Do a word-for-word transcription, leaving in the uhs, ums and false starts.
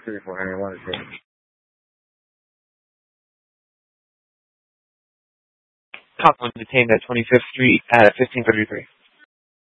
three four Henry one two. Cop one detained at twenty-fifth Street at fifteen thirty-three.